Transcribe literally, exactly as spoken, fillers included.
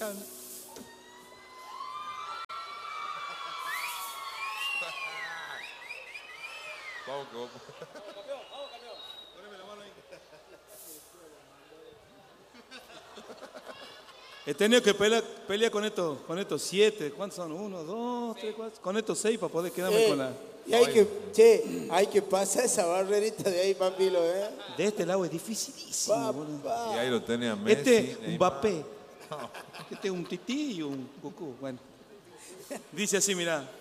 Chan. Vamos, que vamos. He tenido que pelear, pelear con estos, con estos siete. ¿Cuántos son? Uno, dos, tres, cuatro. Con estos seis para poder quedarme Eh, con la. Y hay que, che, hay que pasar esa barrerita de ahí, papilo, ¿eh? De este lado es dificilísimo, boludo. Y ahí lo tenés a Messi. Este, un Neymar. Mbappé. Este es un Tití y un Goku. Bueno. Dice así, mirá.